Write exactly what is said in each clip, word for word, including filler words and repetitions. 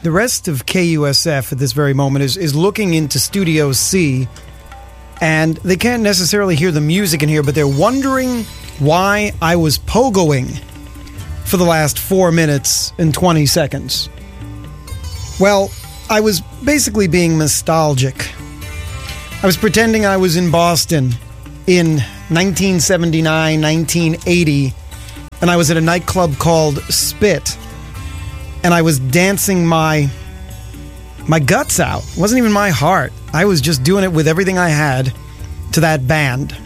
the rest of K U S F at this very moment is, is looking into Studio C, and they can't necessarily hear the music in here, but they're wondering why I was pogoing for the last four minutes and twenty seconds. Well, I was basically being nostalgic. I was pretending I was in Boston in nineteen seventy-nine, nineteen eighty, and I was at a nightclub called Spit, and I was dancing my my guts out. It wasn't even my heart. I was just doing it with everything I had to that band.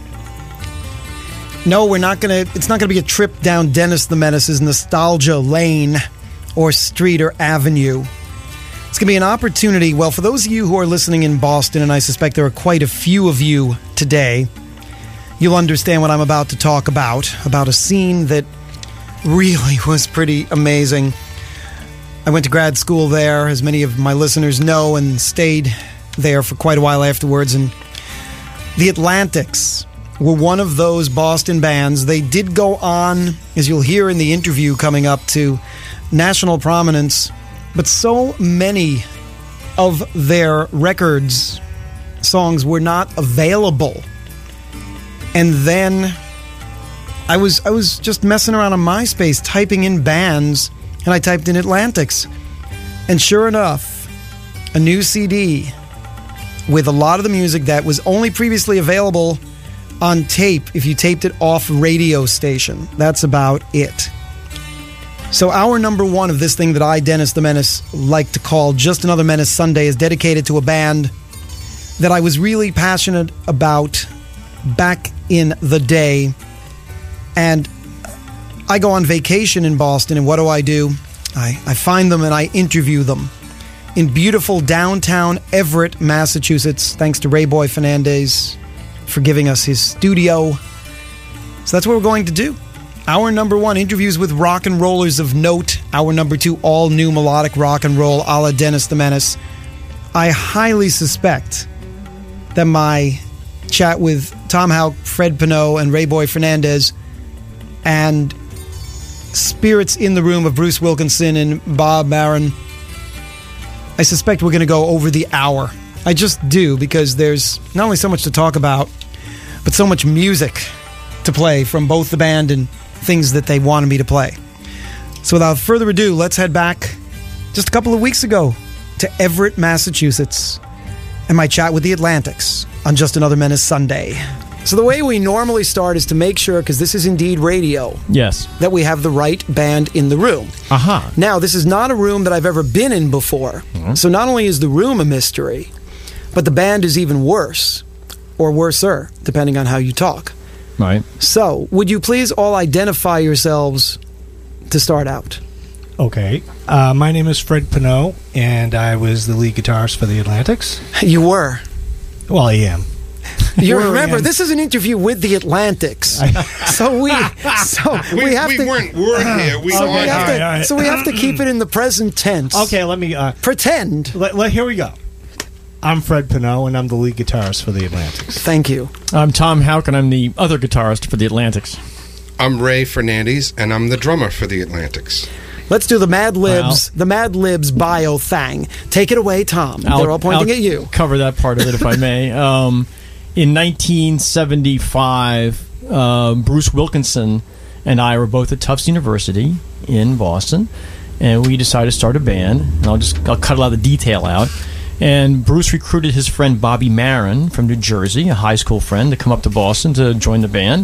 No, we're not going to, it's not going to be a trip down Dennis the Menace's nostalgia lane or street or avenue. It's going to be an opportunity, well, for those of you who are listening in Boston, and I suspect there are quite a few of you today, you'll understand what I'm about to talk about, about a scene that really was pretty amazing. I went to grad school there, as many of my listeners know, and stayed there for quite a while afterwards. And the Atlantics were one of those Boston bands. They did go on, as you'll hear in the interview coming up, to national prominence, but so many of their records, songs, were not available. And then I was I was just messing around on MySpace, typing in bands, and I typed in Atlantics. And sure enough, a new C D with a lot of the music that was only previously available on tape if you taped it off radio station. That's about it. So hour number one of this thing that I, Dennis the Menace, like to call Just Another Menace Sunday is dedicated to a band that I was really passionate about back in the day. And I go on vacation in Boston, and what do I do? I, I find them and I interview them in beautiful downtown Everett, Massachusetts, thanks to Ray Boy Fernandez for giving us his studio. So that's what we're going to do. Hour number one, interviews with rock and rollers of note. Hour number two, all new melodic rock and roll a la Dennis the Menace. I highly suspect that my chat with Tom Houck, Fred Pinot, and Ray Boy Fernandez, and spirits in the room of Bruce Wilkinson and Bob Maron, I suspect we're going to go over the hour. I just do, because there's not only so much to talk about, but so much music to play from both the band and things that they wanted me to play. So without further ado, let's head back just a couple of weeks ago to Everett, Massachusetts, and my chat with the Atlantics on Just Another Menace Sunday. So the way we normally start is to make sure, because this is indeed radio, yes, that we have the right band in the room. Aha. Uh-huh. Now, this is not a room that I've ever been in before. Mm-hmm. So not only is the room a mystery, but the band is even worse, or worser, depending on how you talk. Right. So, would you please all identify yourselves to start out? Okay. Uh, my name is Fred Pinot, and I was the lead guitarist for the Atlantics. You were? Well, I am. You remember, this is an interview with the Atlantics. so we so we, we have we to... weren't weren't here. We so, are we have here. to all right. so we have to keep it in the present tense. Okay, let me... Uh, Pretend. let, let, here we go. I'm Fred Pinot, and I'm the lead guitarist for the Atlantics. Thank you. I'm Tom Houck, and I'm the other guitarist for the Atlantics. I'm Ray Fernandez, and I'm the drummer for the Atlantics. Let's do the Mad Libs, the Mad Libs bio thing. Take it away, Tom. I'll, They're all pointing I'll at you. Cover that part of it, if I may. Um, in nineteen seventy-five, uh, Bruce Wilkinson and I were both at Tufts University in Boston, and we decided to start a band. And I'll just I'll cut a lot of the detail out. And Bruce recruited his friend Bobby Maron from New Jersey, a high school friend, to come up to Boston to join the band.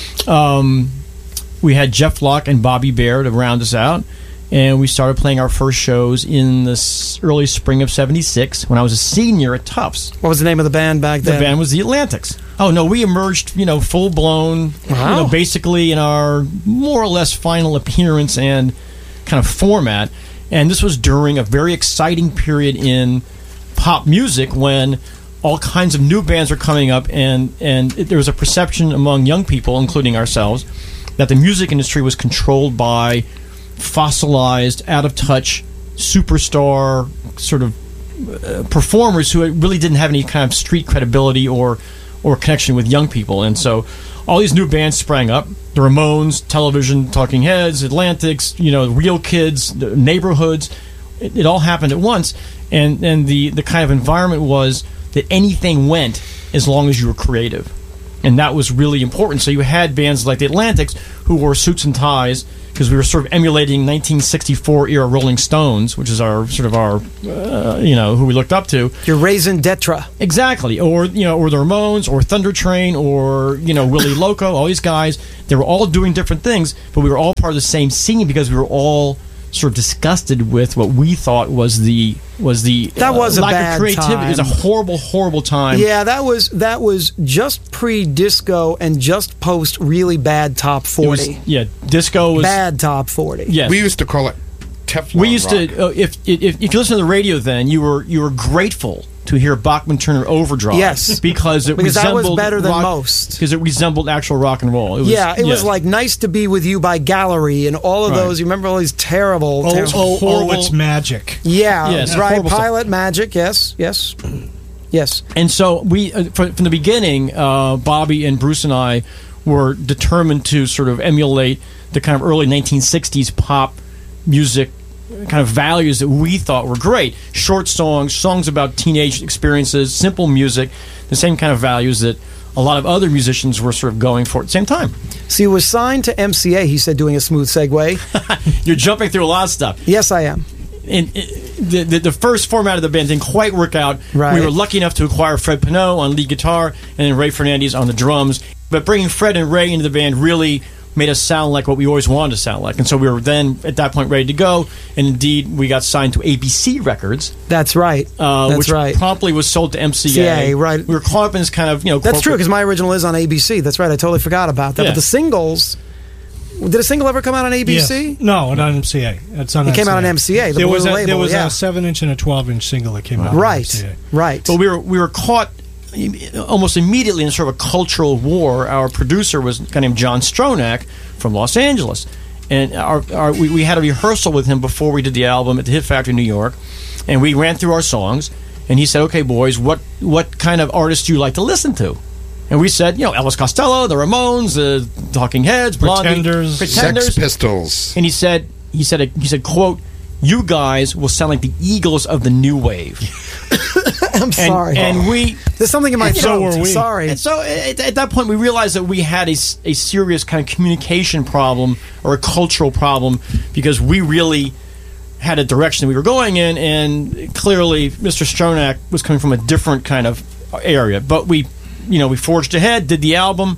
Um, we had Jeff Locke and Bobby Bear to round us out. And we started playing our first shows in the early spring of seventy-six when I was a senior at Tufts. What was the name of the band back then? The band was the Atlantics. Oh, no, we emerged, you know, full-blown, wow. you know, basically in our more or less final appearance and kind of format. And this was during a very exciting period in pop music when all kinds of new bands were coming up, and, and it, there was a perception among young people, including ourselves, that the music industry was controlled by fossilized, out-of-touch, superstar sort of uh, performers who really didn't have any kind of street credibility or or connection with young people. And so all these new bands sprang up. The Ramones, Television, Talking Heads, Atlantics, you know, Real Kids, the Neighborhoods, it, it all happened at once, and and the the kind of environment was that anything went as long as you were creative, and that was really important. So you had bands like the Atlantics who wore suits and ties because we were sort of emulating nineteen sixty-four era Rolling Stones, which is our sort of our uh, you know who we looked up to. Your Raisin Detra. Exactly, or you know, or the Ramones, or Thunder Train, or you know, Willie Loco. All these guys, they were all doing different things, but we were all part of the same scene because we were all sort of disgusted with what we thought was the was the that was uh, a lack bad of creativity. time. It was a horrible, horrible time. Yeah, that was that was just pre-disco and just post really bad top It forty. was, yeah, disco was Bad top forty. Yes. We used to call it Teflon We used rock. to uh, if, if if you listen to the radio, then you were you were grateful to hear Bachman Turner Overdrive. Yes. because it Because that was resembled better than rock- most. Because it resembled actual rock and roll. It was, Yeah, it was yes. like Nice to Be With You by Gallery and all of Right. those. You remember all these terrible, Oh, terrible oh, oh, horrible- it's magic. yeah, Yes, right. horrible stuff. Pilot Magic, yes, yes, yes. And so we, uh, from, from the beginning, uh, Bobby and Bruce and I were determined to sort of emulate the kind of early nineteen sixties pop music kind of values that we thought were great. Short songs, songs about teenage experiences, simple music, the same kind of values that a lot of other musicians were sort of going for at the same time. So he was signed to M C A, he said, doing a smooth segue. You're jumping through a lot of stuff. Yes, I am. And uh, the, the the first format of the band didn't quite work out. Right. We were lucky enough to acquire Fred Pinot on lead guitar and then Ray Fernandez on the drums. But bringing Fred and Ray into the band really made us sound like what we always wanted to sound like. And so we were then, at that point, ready to go. And indeed, we got signed to A B C Records, That's right. uh, That's which right. promptly was sold to M C A. C A, right. We were caught up in this kind of, you know, That's true corporate- because my original is on A B C. That's right. I totally forgot about that. Yeah. But the singles, did a single ever come out on A B C? Yes. No, not M C A. It's on It came out on M C A, the there blue was a, label, There was yeah. a seven-inch and a twelve-inch single that came out on Right, M C A. right. But we were we were caught almost immediately in sort of a cultural war. Our producer was a guy named John Stronach from Los Angeles, and our, our we, we had a rehearsal with him before we did the album at the Hit Factory in New York, and we ran through our songs, and he said, "Okay, boys, what what kind of artists do you like to listen to?" And we said, you know, Elvis Costello, the Ramones, the Talking Heads, Blondie, Pretenders. Pretenders. Sex Pistols. And he said, he said, he said, "quote, you guys will sound like the Eagles of the new wave." I'm And, sorry. and we There's something in my and throat. so were we. Sorry. And so at, at that point, we realized that we had a, s- a serious kind of communication problem or a cultural problem because we really had a direction we were going in, and clearly Mister Stronach was coming from a different kind of area. But we, you know, we forged ahead, did the album.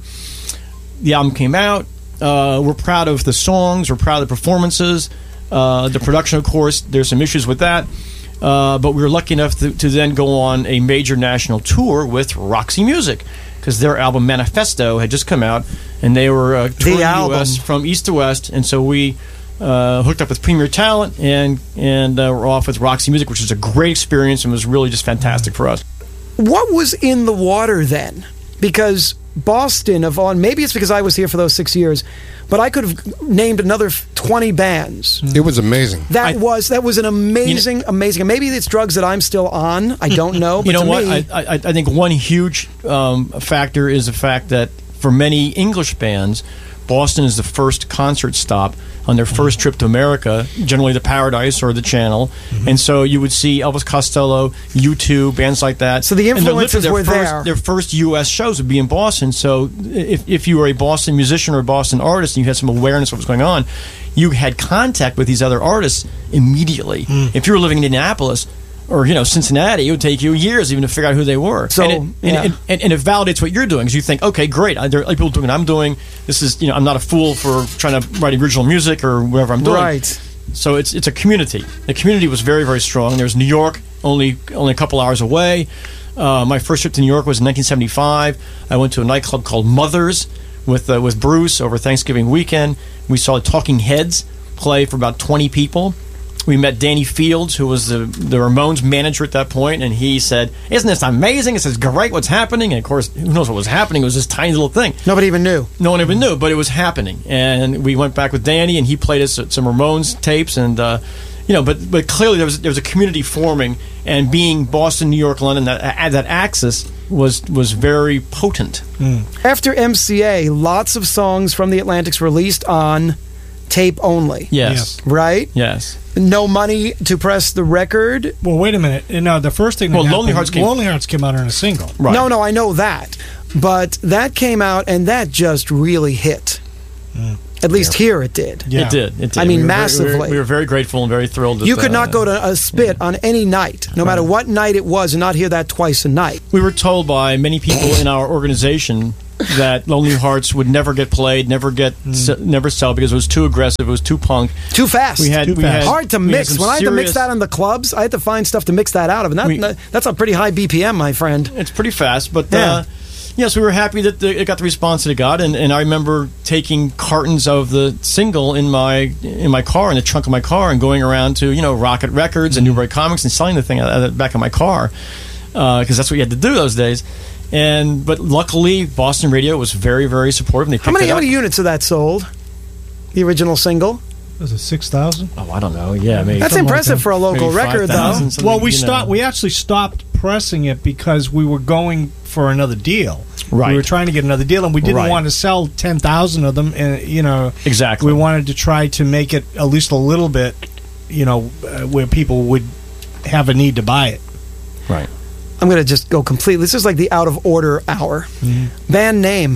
The album came out. Uh, we're proud of the songs. We're proud of the performances. Uh, the production, of course, there's some issues with that. Uh, but we were lucky enough to, to then go on a major national tour with Roxy Music because their album Manifesto had just come out, and they were uh, touring the album. U S from east to west. And so we uh, hooked up with Premier Talent, and and uh, we're off with Roxy Music, which was a great experience and was really just fantastic for us. What was in the water then? Because Boston, of on maybe it's because I was here for those six years, but I could have named another twenty bands. It was amazing. That I- was that was an amazing, amazing. and Maybe it's drugs that I'm still on. I don't know. But You know to what? me, I, I, I think one huge um, factor is the fact that for many English bands, Boston is the first concert stop on their first trip to America, generally the Paradise or the Channel. Mm-hmm. And so you would see Elvis Costello, U two, bands like that. So the And they're influences literally their were first, there. Their first U S shows would be in Boston. So if, if you were a Boston musician or a Boston artist and you had some awareness of what was going on, you had contact with these other artists immediately. Mm. If you were living in Indianapolis, or you know Cincinnati, it would take you years even to figure out who they were. So, and it, and, yeah. and, and, and it validates what you're doing because you think, okay, great, I- there are people doing what I'm doing. This is, you know, I'm not a fool for trying to write original music or whatever I'm doing. right. So it's it's a community. The community was very very strong. There's New York, only only a couple hours away. Uh, my first trip to New York was in nineteen seventy-five. I went to a nightclub called Mothers with uh, with Bruce over Thanksgiving weekend. We saw Talking Heads play for about twenty people. We met Danny Fields, who was the, the Ramones manager at that point, and he said, "Isn't this amazing? This is great. What's happening?" And of course, who knows what was happening? It was this tiny little thing. Nobody even knew. No one even knew, but it was happening. And we went back with Danny, and he played us some Ramones tapes, and uh, you know, but but clearly there was there was a community forming, and being Boston, New York, London, that uh, that axis was was very potent. After M C A, lots of songs from the Atlantics released on tape only. Yes, Right? yes. no money to press the record. Well, wait a minute. No, the first thing that Well, happened, Lonely Hearts came- Lonely Hearts came out on a single. Right. No, no, I know that. But that came out, and that just really hit. At least here it did. Yeah. It did. It did. I mean, We were very- massively. we, were, we were very grateful and very thrilled. You that, could not uh, go to a spit on any night, no matter what night it was, and not hear that twice a night. We were told by many people in our organization that Lonely Hearts would never get played, never get, se- never sell because it was too aggressive, it was too punk. Too fast. We had, Too we fast. had Hard to we had mix. some When I had to mix serious- that in the clubs, I had to find stuff to mix that out of, and that, We- that- that's a pretty high B P M, my friend. It's pretty fast, but Yeah. uh, yes, we were happy that the, it got the response that it got, and, and I remember taking cartons of the single in my in my car, in the trunk of my car, and going around to you know Rocket Records and Newbury Comics and selling the thing out of the back of my car because that's what you had to do those days. And but luckily, Boston radio was very very supportive. And they How picked many, it how up. many units of that sold? The original single? Was it six thousand? Oh, I don't know. Yeah, maybe That's Something like impressive that. for a local maybe record, though. five thousand, something, Well, we you know. stopped. We actually stopped pressing it because we were going for another deal. Right. We were trying to get another deal, and we didn't Right. want to sell ten thousand of them. And you know, Exactly. we wanted to try to make it at least a little bit, you know, uh, where people would have a need to buy it. Right. I'm going to just go completely. This is like the out of order hour. Band name,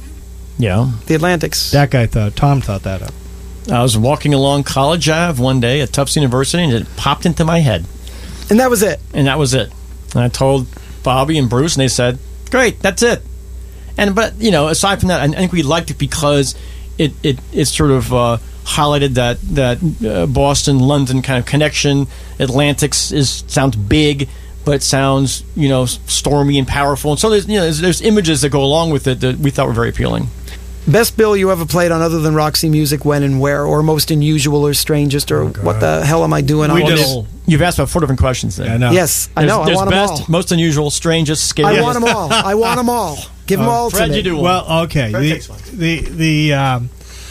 Yeah. The Atlantics. That guy thought. Tom thought that up. I was walking along College Ave one day at Tufts University, and it popped into my head. And that was it. And that was it. And I told Bobby and Bruce, and they said, "Great, that's it." And but you know, aside from that, I, I think we liked it because it it, it sort of uh, highlighted that that uh, Boston London kind of connection. Atlantics is sounds big, but it sounds you know stormy and powerful. And so there's you know there's, there's images that go along with it that we thought were very appealing. Best bill you ever played on other than Roxy Music, when and where, or most unusual or strangest, or what the hell am I doing? We on did this? a- You've asked about four different questions there. I know. Yes, I There's, know. I there's want them best, all. most unusual, strangest, I scariest. want them all. I want them all. Give them all Fred, to me. you do one. Well, okay. Fred The takes one. the the um,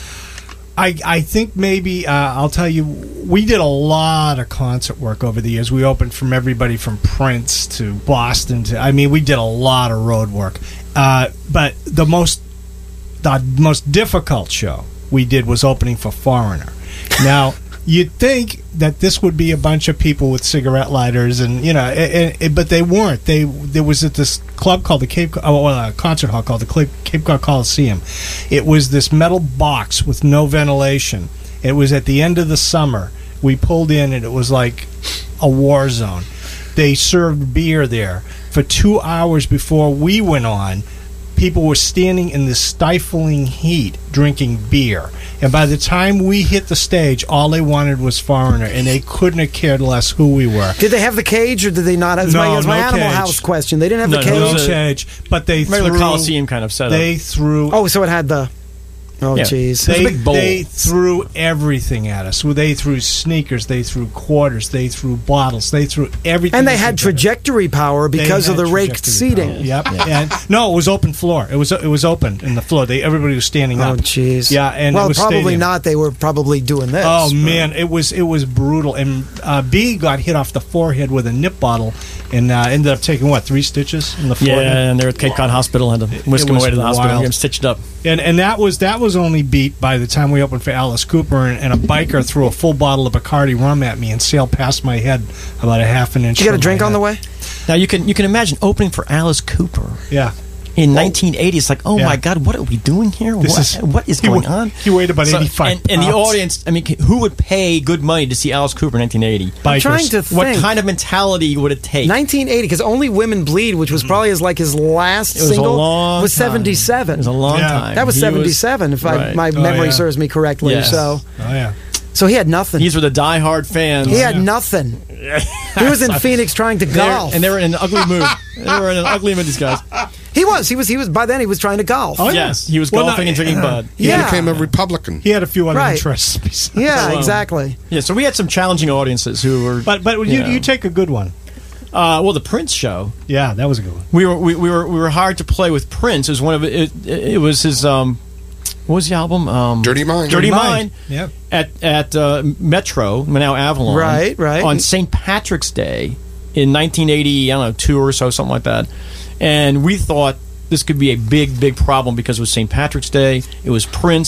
I I think maybe uh, I'll tell you. We did a lot of concert work over the years. We opened from everybody from Prince to Boston to. I mean, we did a lot of road work. Uh, but the most the most difficult show we did was opening for Foreigner. Now. You'd think that this would be a bunch of people with cigarette lighters, and you know, and, and, but they weren't. They there was at this club called the Cape, oh, well, a concert hall called the Cape, Cape Cod Coliseum. It was this metal box with no ventilation. It was at the end of the summer. We pulled in, and it was like a war zone. They served beer there for two hours before we went on. People were standing in this stifling heat drinking beer. And by the time we hit the stage, all they wanted was Foreigner, and they couldn't have cared less who we were. Did they have the cage, or did they not? It's my, No, it's my no Animal cage. House question. They didn't have No, the no, cage. it No was a cage, but they regular threw, Coliseum kind of setup. They threw. Oh, so it had the. Oh, Yeah. jeez. It was a They, big bowl. they threw everything at us. Well, they threw sneakers, they threw quarters, they threw bottles, they threw everything. And they they had could. trajectory power They because of had the raked trajectory seating. power. Yep. And no, it was open floor. It was it was open in the floor. They everybody was standing Oh, up. jeez. Yeah, and well, it was probably stadium. not. They were probably doing this. Oh but- man, it was it was brutal. And uh, B got hit off the forehead with a nip bottle, and uh, ended up taking what three stitches in the yeah, forehead. and they're at Cape Cod Hospital. Had to whisk it them was away to the hospital, wild. get them stitched up. And and that was that was only beat by the time we opened for Alice Cooper, and, and a biker threw a full bottle of Bacardi rum at me and sailed past my head about a half an inch. Did you get a from drink my on the head. way? Now you can you can imagine opening for Alice Cooper Yeah. in nineteen eighty. It's like, oh Yeah. my God, what are we doing here? This What is- what is he going wa- on? he weighed about eighty-five and, and the pounds. audience. I mean, who would pay good money to see Alice Cooper in nineteen eighty? I'm Bikers. trying to think. What kind of mentality would it take? nineteen eighty, because Only Women Bleed, which was probably his like his last It was a single, long was time. seventy-seven. It was a long Yeah. time. That was He seventy-seven, if I, right. my Oh, memory yeah. serves me correctly. Yes. So, Oh yeah. so he had nothing. These were the diehard fans. he had yeah. nothing. He was in Phoenix trying to They were- golf. and they were in an ugly mood. They were in an ugly mood. These guys. he was. He was. He was. By then, he was trying to golf. Oh, yeah. Yes, he was Well, golfing no, and drinking bud. He Yeah. became a Republican. He had a few other Right. interests. besides- Yeah, So, um, exactly. Yeah, so we had some challenging audiences who were. But but you know. you take a good one. uh, well, the Prince show. Yeah, that was a good one. We were we, we were we were hired to play with Prince. It was one of it. It, it was his um, what was the album? Um, Dirty Mind. Dirty Mind. Yep. At at uh, Metro, now Avalon. Right, right. On Saint Patrick's Day in nineteen eighty, I don't know, two or so, something like that. And we thought this could be a big, big problem because it was Saint Patrick's Day. It was Prince.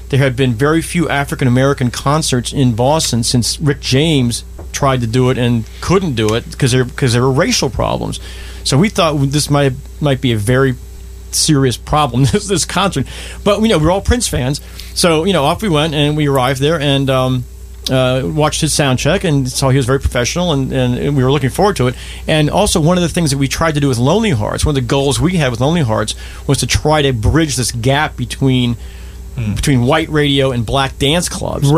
there had been very few African American concerts in Boston since Rick James tried to do it and couldn't do it because there because there were racial problems. So we thought this might might be a very serious problem, this, this concert. But, you know, we were all Prince fans. So, you know, off we went, and we arrived there and um, uh, watched his sound check and saw he was very professional, and, and we were looking forward to it. And also, one of the things that we tried to do with Lonely Hearts, one of the goals we had with Lonely Hearts, was to try to bridge this gap between, mm. between white radio and black dance clubs.